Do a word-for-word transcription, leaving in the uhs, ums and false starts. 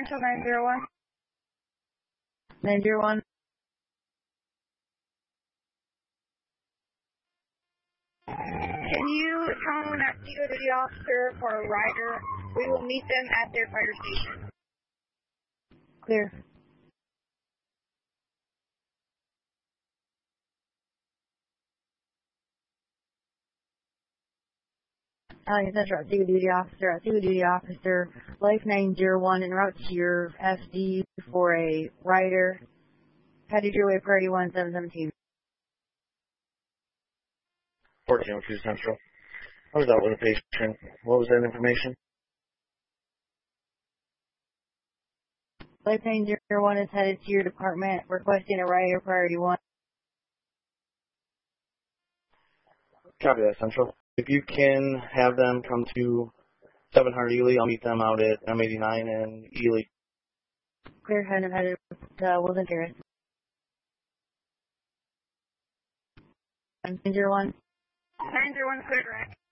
Central nine zero one. nine zero one. Can you tone that Eagle Duty officer for a rider? We will meet them at their fire station. Clear. Alliance Central, Eagle Duty officer, Eagle Duty officer, Life nine zero one, en route to your F D for a rider. Headed your way, priority one seven seventeen. fourteen oh two Central. I was out with a patient. What was that information? Life nine zero one is headed to your department, requesting a rider, priority one. Copy that, Central. If you can have them come to seven hundred Ely, I'll meet them out at M eighty-nine and Ely. Clear, headed, headed to Wilson Terrace. nine zero one. nine zero one, clear direct.